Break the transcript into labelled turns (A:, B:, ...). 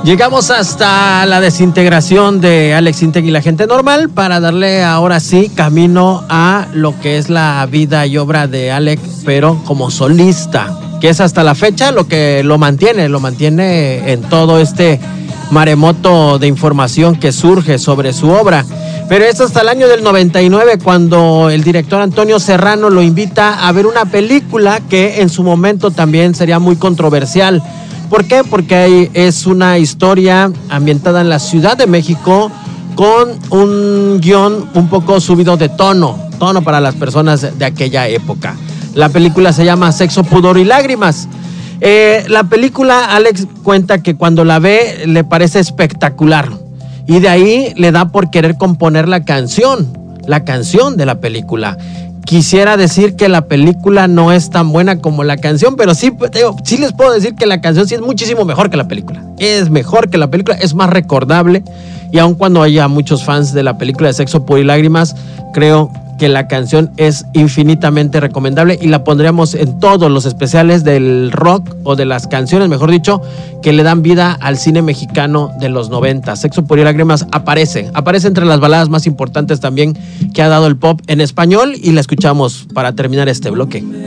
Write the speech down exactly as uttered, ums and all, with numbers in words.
A: Llegamos hasta la desintegración de Alex Intec y la gente normal para darle ahora sí camino a lo que es la vida y obra de Alex, pero como solista, que es hasta la fecha lo que lo mantiene, lo mantiene en todo este maremoto de información que surge sobre su obra. Pero es hasta el año del noventa y nueve cuando el director Antonio Serrano lo invita a ver una película que en su momento también sería muy controversial. ¿Por qué? Porque es una historia ambientada en la Ciudad de México con un guión un poco subido de tono, tono para las personas de aquella época. La película se llama Sexo, Pudor y Lágrimas. Eh, la película, Alex cuenta que cuando la ve le parece espectacular y de ahí le da por querer componer la canción, la canción de la película. Quisiera decir que la película no es tan buena como la canción, pero sí, digo, sí les puedo decir que la canción sí es muchísimo mejor que la película. Es mejor que la película, es más recordable y aun cuando haya muchos fans de la película de Sexo, Pudor y Lágrimas, creo que la canción es infinitamente recomendable y la pondríamos en todos los especiales del rock o de las canciones, mejor dicho, que le dan vida al cine mexicano de los noventa. Sexo, Pudor y Lágrimas aparece, aparece entre las baladas más importantes también que ha dado el pop en español y la escuchamos para terminar este bloque.